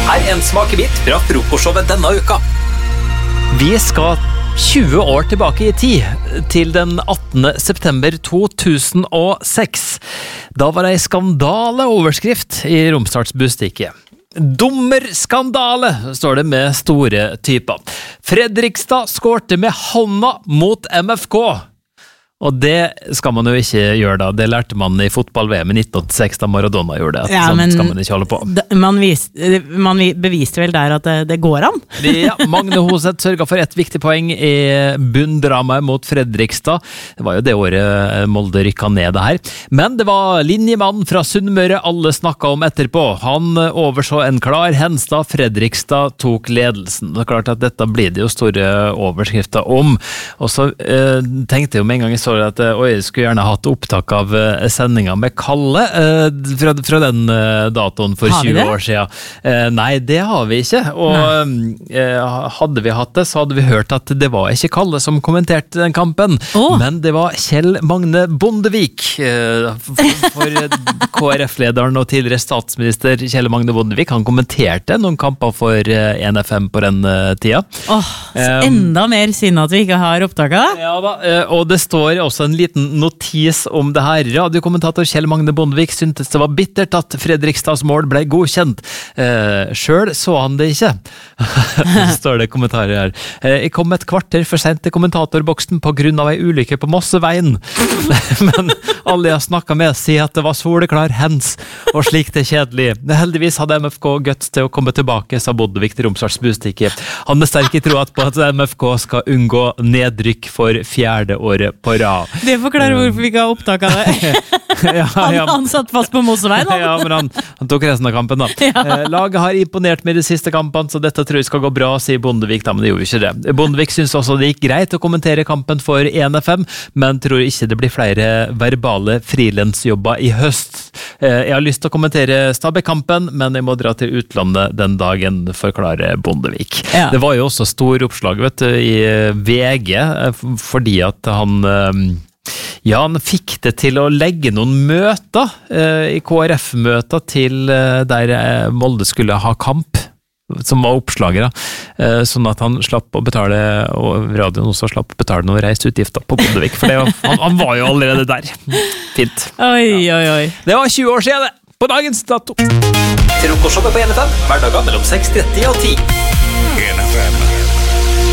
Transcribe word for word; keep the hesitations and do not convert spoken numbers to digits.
Her er en smakebit fra frokostshowet denne uka. Vi skal tjue år tilbake i tid, til den attende september to tusen og seks. Da var det en skandaleoverskrift i Romsdals Bustikke. Dommerskandale, står det med store typer. Fredrikstad skårte med hånda mot M F K. Og det skal man jo ikke gjøre da. Det lærte man i fotball-V M i nitten åttiseks da Maradona gjorde det. Ja, sånn men skal man ikke holde på. d- Man, vis, man vi- beviste vel der at det, det går an. Ja, Magne Hoseth sørget for et viktig poeng i bunndramaet mot Fredrikstad. Det var jo det året Molde rykket ned det her. Men det var linjemannen fra Sunnmøre alle snakket om etterpå. Han overså en klar Henstad. Fredrikstad tok ledelsen. Det er klart at dette blir det jo store overskrifter om. Og så eh, tenkte jeg jo med en gang jeg så at oi, jeg skulle gjerne hatt opptak av uh, sendinga med Kalle uh, fra, fra den uh, datoen for Har vi tjue det? år siden. Uh, nei, det har vi ikke. Og uh, hadde vi hatt det, så hadde vi hørt at det var ikke Kalle som kommenterte den kampen, Åh. men det var Kjell Magne Bondevik. Uh, for for K R F-lederen og tidligere statsminister Kjell Magne Bondevik, han kommenterte noen kamper for uh, N F M på den uh, tida. Åh, så Um, enda mer synd at vi ikke har opptak av det. Ja da, eh, og det står også en liten notis om det her. Radiokommentator Kjell Magne Bondevik syntes det var bittert at Fredrikstads mål ble godkjent. Eh, selv så han det ikke. står det kommentarer her. Eh, jeg kom et kvarter for sent til kommentatorboksen på grunn av ei ulykke på Mosseveien. Men alle jeg snakket med sier at det var soleklar hens, og slikt er kjedelig. Heldigvis hadde M F K guts til å komme tilbake, sa Bondevik til Romsdals Bustikke. Han er sterk i troen på at M F K skal unngå nedrykk for fjerde året på rad. Det forklarer hvorfor vi ikke har opptak av det. ja, Han, ja. han satt fast på Mosseveien. han. ja, men han, han tok resten av kampen da. Ja. Eh, laget har imponert med de siste kampene, så dette tror jeg skal gå bra, sier Bondevik da, men det gjorde ikke det. Bondevik synes også det gikk greit å kommentere kampen for N F M, men tror ikke det blir flere verbale frilansjobber i høst. Eh, jeg har lyst til å kommentere Stabæk-kampen, men jeg må dra til utlandet den dagen, forklarer Bondevik. Ja. Det var jo også stor oppslag, vet du, i V G, eh, fordi at han eh, ja, han fikk det til å legge noen møter eh, i K R F-møter til eh, der eh, Molde skulle ha kamp, som var oppslagere, eh, sånn at han slapp å betale, og radioen også slapp å betale noen reiseutgifter på Bondevik, for det var, han, han var jo allerede der. Fint. Oi, oi, oi. Det var tjue år siden det, på dagens dato. Frokostshowet på N F M, hverdager mellom seks tretti og ti.